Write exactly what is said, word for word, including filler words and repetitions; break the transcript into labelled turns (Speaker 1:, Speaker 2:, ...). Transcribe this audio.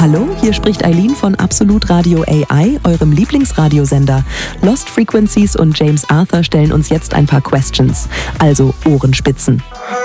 Speaker 1: Hallo, hier spricht Eileen von Absolut Radio A I, eurem Lieblingsradiosender. Lost Frequencies und James Arthur stellen uns jetzt ein paar Questions, also Ohrenspitzen.